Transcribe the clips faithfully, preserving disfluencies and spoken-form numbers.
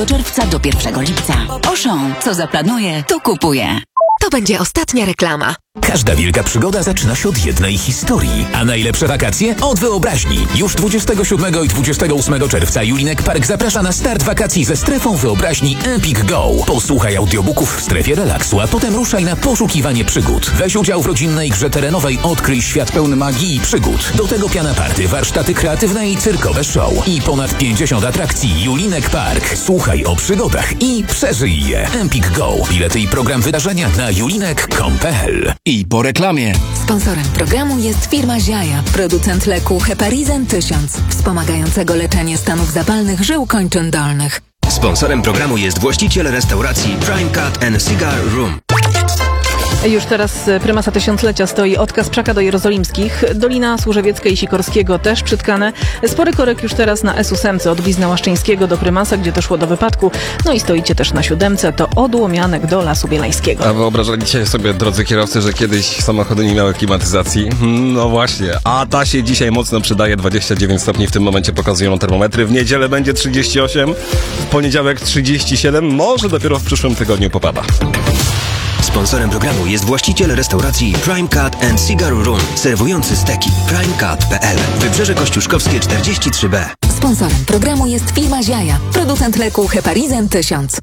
Do czerwca do pierwszego lipca. Auchan, co zaplanuje, to kupuje. To będzie ostatnia reklama. Każda wielka przygoda zaczyna się od jednej historii, a najlepsze wakacje od wyobraźni. Już dwudziestego siódmego i dwudziestego ósmego czerwca Julinek Park zaprasza na start wakacji ze strefą wyobraźni Epic Go. Posłuchaj audiobooków w strefie relaksu, a potem ruszaj na poszukiwanie przygód. Weź udział w rodzinnej grze terenowej, odkryj świat pełny magii i przygód. Do tego piana party, warsztaty kreatywne i cyrkowe show. I ponad pięćdziesiąt atrakcji. Julinek Park. Słuchaj o przygodach i przeżyj je. Epic Go. Bilety i program wydarzenia na julinek kropka com kropka p l. I po reklamie. Sponsorem programu jest firma Ziaja, producent leku Heparizen tysiąc, wspomagającego leczenie stanów zapalnych żył kończyn dolnych. Sponsorem programu jest właściciel restauracji Prime Cut and Cigar Room. Już teraz prymasa tysiąclecia stoi od Kasprzaka do Jerozolimskich. Dolina Służewiecka i Sikorskiego też przytkane. Spory korek już teraz na S osiem od Blizna Łaszczyńskiego do Prymasa, gdzie doszło do wypadku. No i stoicie też na siódemce, to od Łomianek do Lasu Bielańskiego. A wyobrażaliście sobie, drodzy kierowcy, że kiedyś samochody nie miały klimatyzacji? No właśnie, a ta się dzisiaj mocno przydaje. dwadzieścia dziewięć stopni w tym momencie pokazują termometry. W niedzielę będzie trzydzieści osiem, w poniedziałek trzydzieści siedem, może dopiero w przyszłym tygodniu popada. Sponsorem programu jest właściciel restauracji Prime Cut and Cigar Room, serwujący steki. prime cut kropka p l. Wybrzeże Kościuszkowskie czterdzieści trzy b. Sponsorem programu jest firma Ziaja, producent leku Heparizen tysiąc.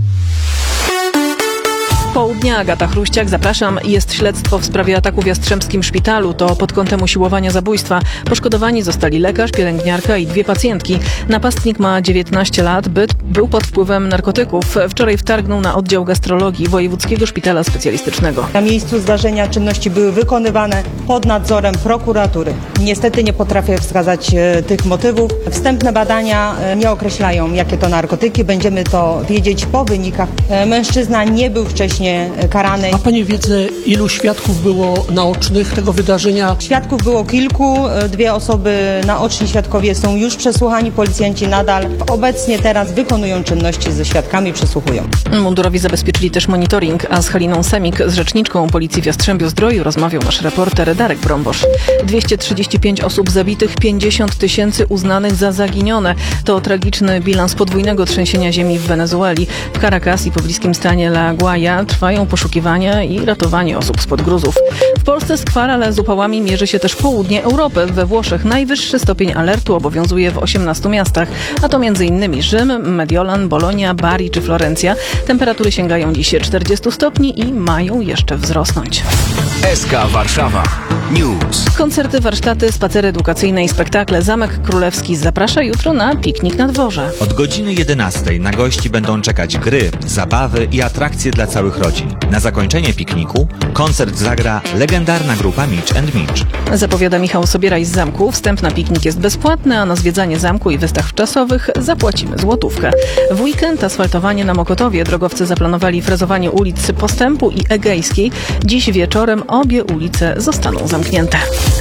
Południa, Agata Chruściak, zapraszam. Jest śledztwo w sprawie ataku w Jastrzębskim Szpitalu. To pod kątem usiłowania zabójstwa. Poszkodowani zostali lekarz, pielęgniarka i dwie pacjentki. Napastnik ma dziewiętnaście lat, byt był pod wpływem narkotyków. Wczoraj wtargnął na oddział gastrologii Wojewódzkiego Szpitala Specjalistycznego. Na miejscu zdarzenia czynności były wykonywane pod nadzorem prokuratury. Niestety nie potrafię wskazać e, tych motywów. Wstępne badania e, nie określają, jakie to narkotyki. Będziemy to wiedzieć po wynikach. E, mężczyzna nie był wcześniej karany. Ma Pani wiedzę, ilu świadków było naocznych tego wydarzenia? Świadków było kilku. Dwie osoby, naoczni świadkowie, są już przesłuchani. Policjanci nadal obecnie teraz wykonują czynności ze świadkami, przesłuchują. Mundurowi zabezpieczyli też monitoring, a z Haliną Semik, z rzeczniczką Policji w Jastrzębiu-Zdroju, rozmawiał nasz reporter Darek Brąbosz. dwieście trzydzieści pięć osób zabitych, pięćdziesiąt tysięcy uznanych za zaginione. To tragiczny bilans podwójnego trzęsienia ziemi w Wenezueli. W Caracas i pobliskim stanie La Guaja trwają poszukiwania i ratowanie osób spod gruzów. W Polsce skwar, ale z upałami mierzy się też południe Europy. We Włoszech najwyższy stopień alertu obowiązuje w osiemnastu miastach, a to m.in. Rzym, Mediolan, Bolonia, Bari czy Florencja. Temperatury sięgają dziś czterdziestu stopni i mają jeszcze wzrosnąć. S K Warszawa News. Koncerty, warsztaty, spacery edukacyjne i spektakle. Zamek Królewski zaprasza jutro na piknik na dworze. Od godziny jedenastej na gości będą czekać gry, zabawy i atrakcje dla całych rodzin. Na zakończenie pikniku koncert zagra legendarna grupa Mitch and Mitch. Zapowiada Michał Sobieraj z zamku. Wstęp na piknik jest bezpłatny, a na zwiedzanie zamku i wystaw czasowych zapłacimy złotówkę. W weekend asfaltowanie na Mokotowie. Drogowcy zaplanowali frezowanie ulic Postępu i Egejskiej. Dziś wieczorem obie ulice zostaną zamknięte.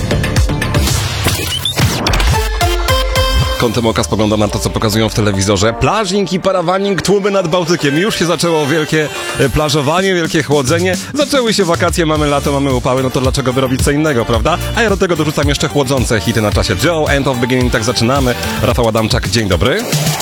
Kątem oka spoglądam na to, co pokazują w telewizorze. Plażing i parawaning, tłumy nad Bałtykiem. Już się zaczęło wielkie plażowanie, wielkie chłodzenie. Zaczęły się wakacje, mamy lato, mamy upały, no to dlaczego by robić co innego, prawda? A ja do tego dorzucam jeszcze chłodzące hity na czasie Joe, End of Beginning, tak zaczynamy. Rafał Adamczak, dzień dobry.